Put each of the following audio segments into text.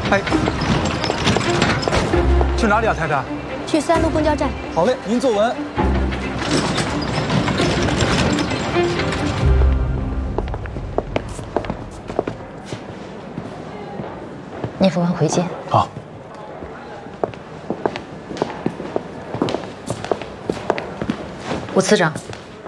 哎，去哪里啊，太太？ 去3路公交站。 好嘞，您坐稳。 聂副官回见。 好。 吴次长。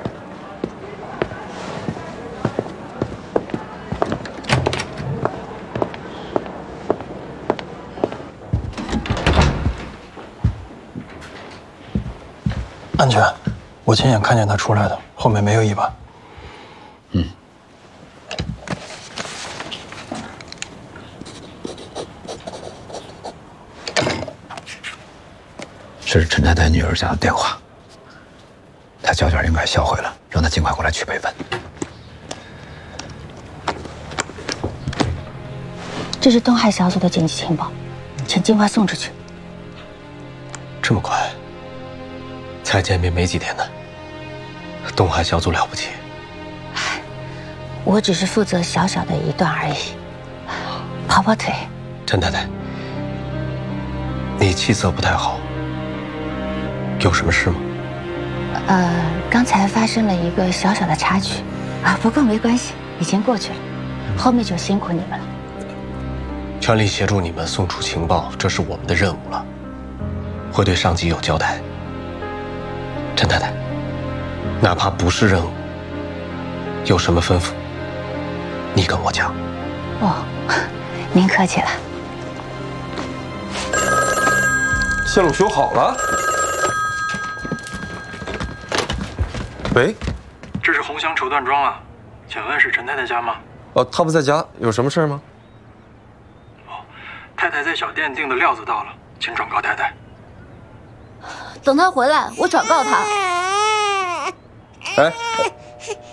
安全，我亲眼看见他出来的，后面没有尾巴。 嗯。是陈太太女儿家的电话，她胶卷应该销毁了，让她尽快过来取备份。 这是东海小组的紧急情报，请尽快送出去。 这么快？ 才见面没几天呢，东海小组了不起。 我只是负责小小的一段而已，跑跑腿。 陈太太，你气色不太好，有什么事吗？ 刚才发生了一个小小的插曲，不过没关系，已经过去了，后面就辛苦你们了。 全力协助你们送出情报，这是我们的任务了，会对上级有交代。 陈太太，哪怕不是任务，有什么吩咐，你跟我讲。 哦，您客气了。 线路修好了。喂， 这是红祥绸缎庄啊，请问是陈太太家吗？ 她不在家，有什么事吗？ 哦，太太在小店订的料子到了，请转告太太。 等他回来，我转告他。 哎。